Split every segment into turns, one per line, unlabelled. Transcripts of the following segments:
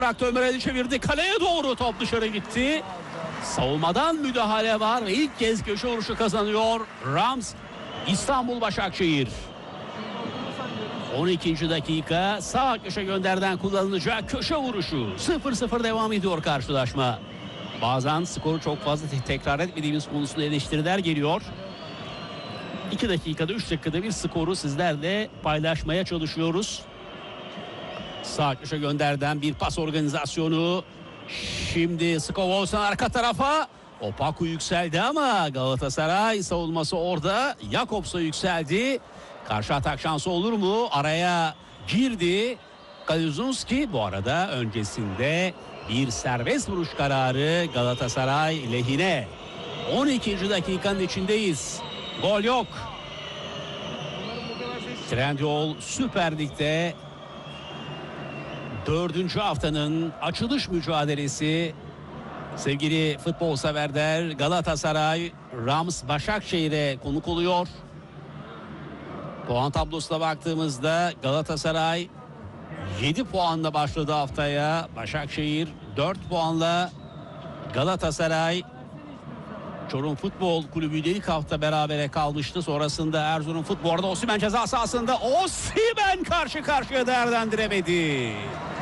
Bıraktı, Ömer Ali çevirdi. Kaleye doğru top dışarı gitti. Savunmadan müdahale var ve ilk kez köşe vuruşu kazanıyor Rams İstanbul Başakşehir. 12. dakika, sağ köşe gönderden kullanılacak köşe vuruşu. 0-0 devam ediyor karşılaşma. Bazen skoru çok fazla tekrar etmediğimiz konusunda eleştiriler geliyor. 2 dakikada 3 dakikada bir skoru sizlerle paylaşmaya çalışıyoruz. Sağ köşe gönderden bir pas organizasyonu. Şimdi Skovolsen arka tarafa. Opaku yükseldi ama Galatasaray savunması orada. Jakobs'a yükseldi. Karşı atak şansı olur mu? Araya girdi. Kaluzunski bu arada öncesinde bir serbest vuruş kararı Galatasaray lehine. 12. dakikanın içindeyiz. Gol yok. Trendyol Süper Lig'de 4. haftanın açılış mücadelesi. Sevgili futbol severler, Galatasaray Rams Başakşehir'e konuk oluyor. Puan tablosuna baktığımızda Galatasaray 7 puanla başladı haftaya. Başakşehir 4 puanla. Galatasaray Çorum Futbol Kulübü ile ilk hafta berabere kalmıştı. Sonrasında Erzurum Futbol'da Osimhen ceza sahasında. Osimhen karşı karşıya değerlendiremedi.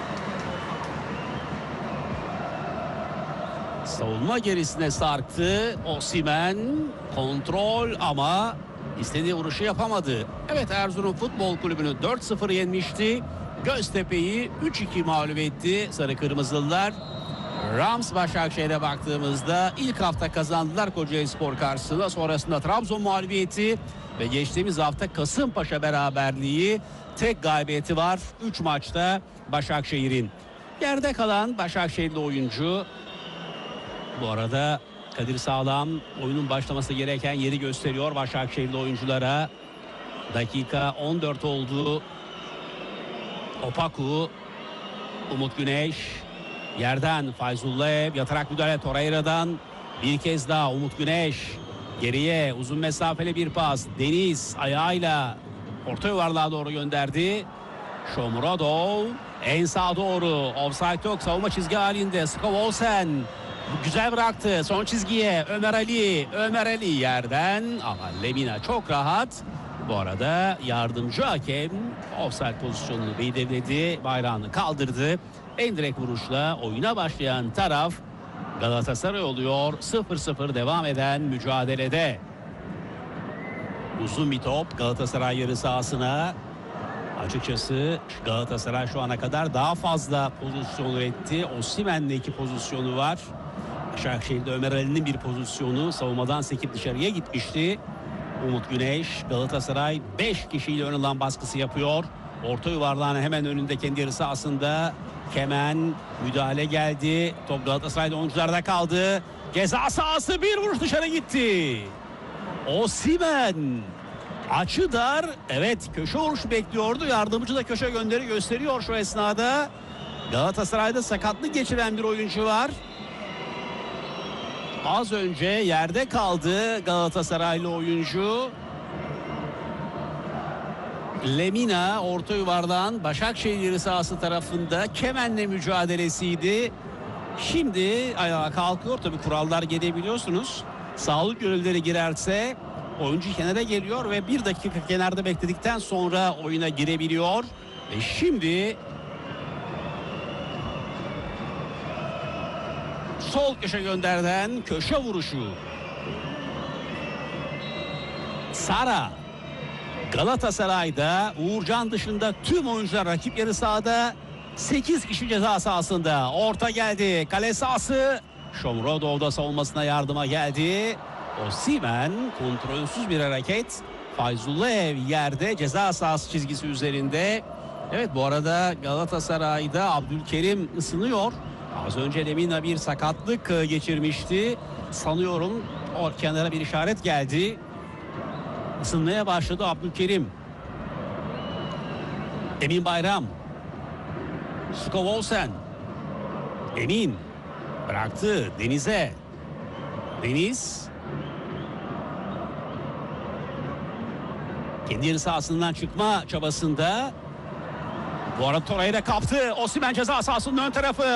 Savunma gerisine sarktı. Osimhen kontrol ama istediği vuruşu yapamadı. Evet, Erzurum Futbol Kulübü'nü 4-0 yenmişti. Göztepe'yi 3-2 mağlup etti Sarı Kırmızılılar. Rams Başakşehir'e baktığımızda ilk hafta kazandılar Kocaelispor karşısında. Sonrasında Trabzon mağlubiyeti ve geçtiğimiz hafta Kasımpaşa beraberliği. Tek galibiyeti var 3 maçta Başakşehir'in. Yerde kalan Başakşehirli oyuncu, bu arada Kadir Sağlam oyunun başlaması gereken yeri gösteriyor Başakşehirli oyunculara. Dakika 14 oldu. Opaku, Umut Güneş, yerden Fayzullayev, yatarak müdahale Torreira'dan. Bir kez daha Umut Güneş, geriye uzun mesafeli bir pas. Deniz ayağıyla orta yuvarlığa doğru gönderdi. Shomurodov en sağa doğru, offside yok, savunma çizgi halinde. Skovolsen güzel bıraktı son çizgiye. Ömer Ali yerden ama Lemina çok rahat. Bu arada yardımcı hakem offside pozisyonunu belirledi, bayrağını kaldırdı. En direkt vuruşla oyuna başlayan taraf Galatasaray oluyor. 0-0 devam eden mücadelede. Uzun bir top Galatasaray yarı sahasına. Açıkçası Galatasaray şu ana kadar daha fazla pozisyon üretti. Osimhen'le 2 pozisyonu var. Başakşehir'de Ömer Ali'nin bir pozisyonu savunmadan sekip dışarıya gitmişti. Umut Güneş, Galatasaray 5 kişiyle ön alan baskısı yapıyor. Orta yuvarlağın hemen önünde kendi yarı sahasında Kemen, müdahale geldi. Top Galatasaray'da oyuncularda kaldı. Ceza sahası, bir vuruş dışarı gitti. Osimhen açı dar. Evet, köşe vuruşu bekliyordu. Yardımcı da köşe gönderi gösteriyor şu esnada. Galatasaray'da sakatlık geçiren bir oyuncu var. Az önce yerde kaldı Galatasaraylı oyuncu. Lemina orta yuvarlağın Başakşehir yarı sahası tarafında Kemen'le mücadelesiydi. Şimdi ayağa kalkıyor. Tabii kurallar gereği biliyorsunuz. Sağlık görevlileri girerse oyuncu kenara geliyor ve 1 dakika kenarda bekledikten sonra oyuna girebiliyor. Ve şimdi sol köşe gönderden köşe vuruşu. Sara. Galatasaray'da Uğurcan dışında tüm oyuncular rakip yarı sahada. 8 kişi ceza sahasında. Orta geldi. Kale sahası. Shomurodov da savunmasına yardıma geldi. Osimhen kontrolsüz bir hareket. Fayzullayev yerde ceza sahası çizgisi üzerinde. Evet, bu arada Galatasaray'da Abdülkerim ısınıyor. Az önce Lemina bir sakatlık geçirmişti. Sanıyorum o kenara bir işaret geldi. Isınmaya başladı Abdülkerim. Emin Bayram. Skovolsen. Emin. Bıraktı Deniz'e. Deniz. Kendi yarı sahasından çıkma çabasında. Bu arada Torreira kaptı. Osimhen ceza sahasının ön tarafı.